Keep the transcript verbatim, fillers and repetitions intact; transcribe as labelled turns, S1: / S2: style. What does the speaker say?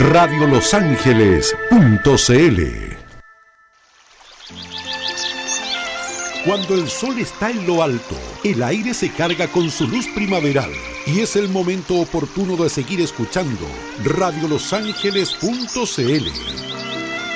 S1: radio los ángeles punto c l. Cuando el sol está en lo alto, el aire se carga con su luz primaveral y es el momento oportuno de seguir escuchando radio los ángeles punto c l.